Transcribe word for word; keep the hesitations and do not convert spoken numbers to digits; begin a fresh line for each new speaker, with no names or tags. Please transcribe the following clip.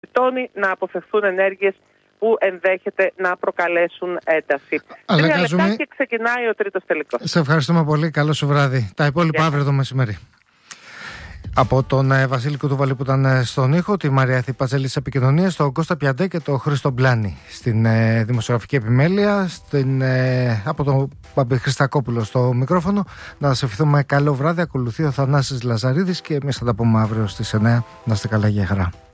να αποφευθούν ενέργειες που ενδέχεται να προκαλέσουν ένταση. Τρία λεπτά και ξεκινάει ο τρίτος τελικός.
Σε ευχαριστούμε πολύ. Καλό σου βράδυ. Τα υπόλοιπα yeah. αύριο το μεσημέρι. Από τον ε, Βασίλη Κουτούβαλη που ήταν ε, στον ήχο, τη Μαρία Θηπατζέλη της επικοινωνίας, τον Κώστα Πιαντέ και τον Χρήστο Μπλάνη στην ε, δημοσιογραφική επιμέλεια, στην, ε, από τον Παμπή Χριστακόπουλο στο μικρόφωνο. Να σας ευχηθούμε καλό βράδυ. Ακολουθεί ο Θανάσης Λαζαρίδης και εμείς θα τα πούμε αύριο στις εννιά. Να είστε καλά, για χαρά.